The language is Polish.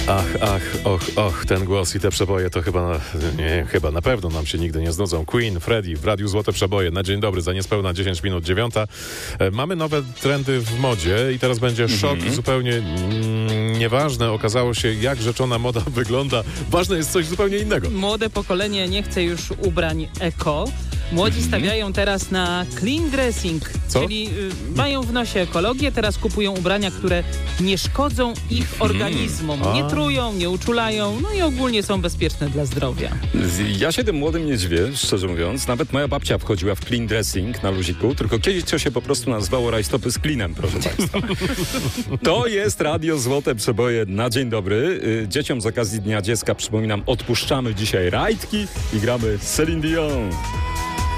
Ten głos i te przeboje to chyba na pewno nam się nigdy nie znudzą. Queen, Freddie w Radiu Złote Przeboje. Na dzień dobry, za niespełna 10 minut 9. Mamy nowe trendy w modzie i teraz będzie szok zupełnie nieważne. Okazało się, jak rzeczona moda wygląda. Ważne jest coś zupełnie innego. Młode pokolenie nie chce już ubrań eko. Młodzi stawiają teraz na clean dressing, czyli mają w nosie ekologię, teraz kupują ubrania, które nie szkodzą ich organizmom, nie trują, nie uczulają, no i ogólnie są bezpieczne dla zdrowia. Ja się tym młodym nie dziwię, szczerze mówiąc. Nawet moja babcia wchodziła w clean dressing na luziku, tylko kiedyś to się po prostu nazywało rajstopy z cleanem, proszę Państwa. To jest Radio Złote Przeboje na dzień dobry. Dzieciom z okazji Dnia Dziecka, przypominam, odpuszczamy dzisiaj rajtki i gramy Celine Dion.